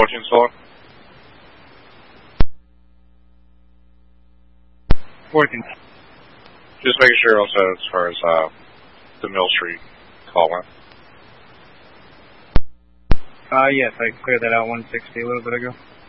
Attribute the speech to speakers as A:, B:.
A: 14 still on?
B: 14.
A: Just making sure also as far as the Mill Street call went.
B: Yes, I cleared that out 160 a little bit ago.